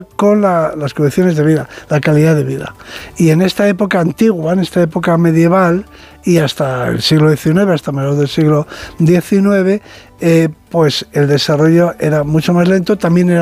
con las condiciones de vida, la calidad de vida. Y en esta época antigua, en esta época medieval y hasta el siglo XIX, hasta mediados del siglo XIX, pues el desarrollo era mucho más lento, también era